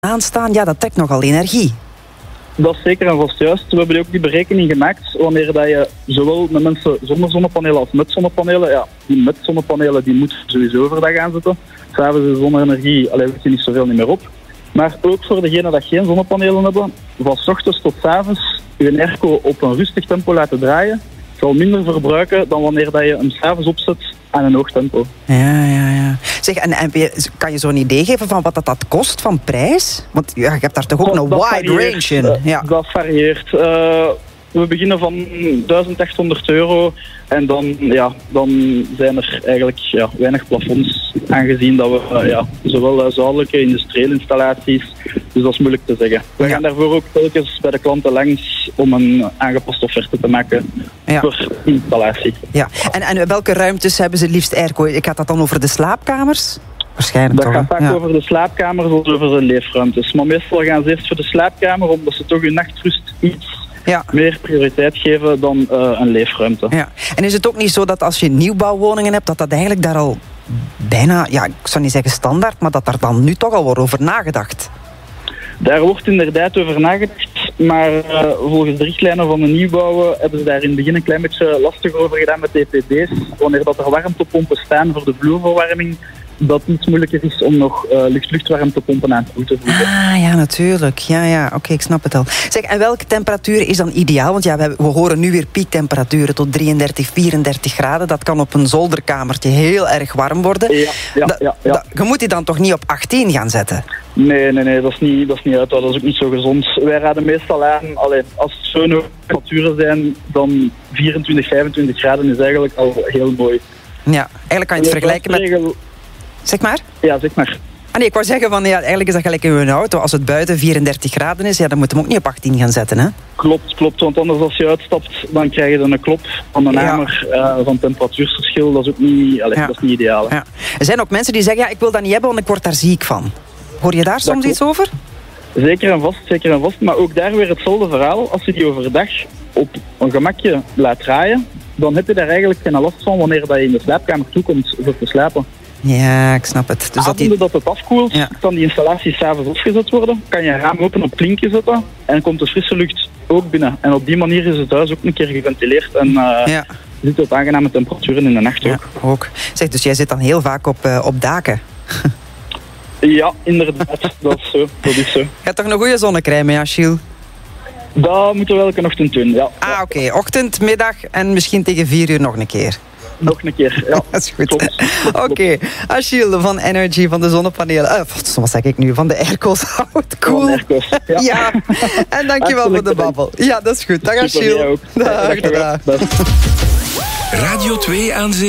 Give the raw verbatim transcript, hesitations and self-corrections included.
aanstaan, ja, dat trekt nogal energie. Dat is zeker en vast juist. We hebben ook die berekening gemaakt wanneer dat je zowel met mensen zonder zonnepanelen als met zonnepanelen, ja, die met zonnepanelen die moeten sowieso overdag aanzetten. S'avonds is zonne-energie, allee, weet je niet zoveel niet meer op. Maar ook voor degenen die geen zonnepanelen hebben, van 's ochtends tot 's avonds je airco op een rustig tempo laten draaien, zal minder verbruiken dan wanneer dat je hem 's avonds opzet aan een hoog tempo. Ja, ja, ja. Zeg, en, en kan je zo'n idee geven van wat dat, dat kost van prijs? Want ja, je hebt daar toch ook dat, een dat wide varieert. range in. Ja. Dat varieert. Uh, we beginnen van duizend achthonderd euro en dan, ja, dan zijn er eigenlijk ja, weinig plafonds, aangezien dat we uh, ja, zowel huishoudelijke, industriële installaties, dus dat is moeilijk te zeggen. We Ja. gaan daarvoor ook telkens bij de klanten langs om een aangepaste offerte te maken Ja. per installatie. Ja. En, en welke ruimtes hebben ze het liefst airco? Ik had dat dan over de slaapkamers? Waarschijnlijk Dat toch, gaat hè? vaak Ja. over de slaapkamers of over de leefruimtes. Maar meestal gaan ze eerst voor de slaapkamer, omdat ze toch hun nachtrust iets Ja. meer prioriteit geven dan uh, een leefruimte. Ja. En is het ook niet zo dat als je nieuwbouwwoningen hebt, dat dat eigenlijk daar al bijna, ja, ik zou niet zeggen standaard, maar dat daar dan nu toch al wordt over nagedacht? Daar wordt inderdaad over nagedacht, maar uh, volgens de richtlijnen van de nieuwbouwen hebben ze daar in het begin een klein beetje lastig over gedaan met E P D's. Wanneer dat er warmtepompen staan voor de vloerverwarming, dat het iets moeilijker is om nog uh, lucht-luchtwarmtepompen aan toe te voegen. Ah, ja, natuurlijk. Ja, ja, oké, okay, ik snap het al. Zeg, en welke temperatuur is dan ideaal? Want ja, we, we horen nu weer piektemperaturen tot drieëndertig, vierendertig graden. Dat kan op een zolderkamertje heel erg warm worden. Ja, ja, Da, ja, ja. Da, je moet die dan toch niet op achttien gaan zetten? Nee, nee, nee, dat is niet, dat is niet uit. Dat is ook niet zo gezond. Wij raden meestal aan, allee, als het zo'n hoge temperaturen zijn, dan vierentwintig, vijfentwintig graden is eigenlijk al heel mooi. Ja, eigenlijk kan je het vergelijken met... Zeg maar? Ja, zeg maar. Ah nee, ik wou zeggen, van, ja, eigenlijk is dat gelijk in een auto. Als het buiten vierendertig graden is, ja, dan moet je hem ook niet op achttien gaan zetten, hè? Klopt, klopt. Want anders als je uitstapt, dan krijg je dan een klop van de Ja. hamer uh, van temperatuurverschil. Dat is ook niet, allee, Ja. dat is niet ideaal. Hè. Ja. Er zijn ook mensen die zeggen, ja, ik wil dat niet hebben, want ik word daar ziek van. Hoor je daar soms klopt. iets over? Zeker en vast, zeker en vast. Maar ook daar weer hetzelfde verhaal. Als je die overdag op een gemakje laat draaien, dan heb je daar eigenlijk geen last van wanneer dat je in de slaapkamer toekomt voor te slapen. Ja, ik snap het. Dus dat Avonden die... dat het afkoelt, Ja. kan die installatie s'avonds afgezet worden. Kan je een raam open op klinkje zetten en komt de frisse lucht ook binnen. En op die manier is het huis ook een keer geventileerd en uh, Ja. zit op aangename temperaturen in de nacht ook. Ja, ook. Zeg, dus jij zit dan heel vaak op, uh, op daken. Ja, inderdaad. dat is zo. Dat is zo. Je hebt toch een goede zonnecrème, ja, Gilles? Dat moeten we elke ochtend doen, ja. Ah, oké. Okay. Ochtend, middag en misschien tegen vier uur nog een keer. Nog een keer, ja. Dat is goed. Klopt. Oké, okay. Achille van Energy, van de zonnepanelen. Uh, wat zeg ik nu? Van de airco's. Houd cool. Airco's, ja. Ja. En dankjewel voor de babbel. Ja, dat is goed. Dag Achille. Dag, dag. dag. dag. Radio twee aan zee.